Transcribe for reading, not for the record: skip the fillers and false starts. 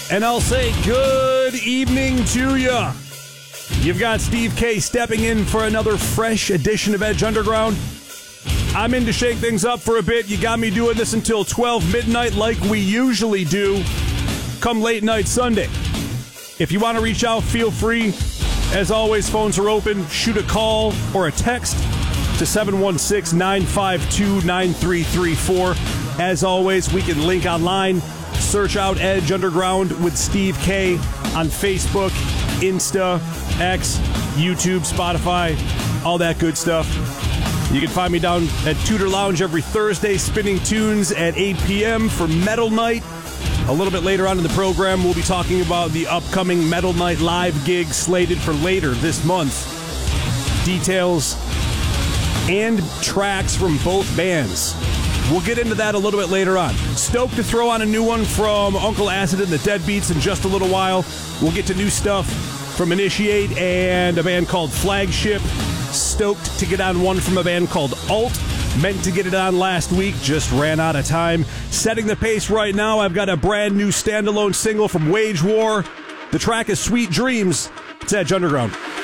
And I'll say good evening to you. You've got Steve K stepping in for another fresh edition of Edge Underground. I'm in to shake things up for a bit. You got me doing this until 12 midnight like we usually do come late night Sunday. If you want to reach out, feel free. As always, phones are open. Shoot a call or a text to 716-952-9334. As always, we can link online. Search out Edge Underground with Steve K on Facebook, Insta, X, YouTube, Spotify, all that good stuff. You can find me down at Tudor Lounge every Thursday, spinning tunes at 8 p.m. for Metal Night. A little bit later on in the program, we'll be talking about the upcoming Metal Night live gig slated for later this month. Details and tracks from both bands. We'll get into that a little bit later on. Stoked to throw on a new one from Uncle Acid and the Deadbeats in just a little while. We'll get to new stuff from Initiate and a band called Flagship. Stoked to get on one from a band called Alt. Meant to get it on last week, just ran out of time. Setting the pace right now, I've got a brand new standalone single from Wage War. The track is Sweet Dreams. It's Edge Underground.